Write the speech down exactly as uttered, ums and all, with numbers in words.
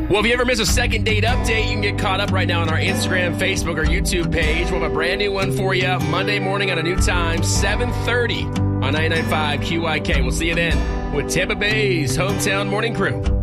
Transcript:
Well, if you ever miss a second date update, you can get caught up right now on our Instagram, Facebook, or YouTube page. We'll have a brand new one for you Monday morning at a new time, seven thirty on ninety-nine point five Q I K. We'll see you then with Tampa Bay's Hometown Morning Crew.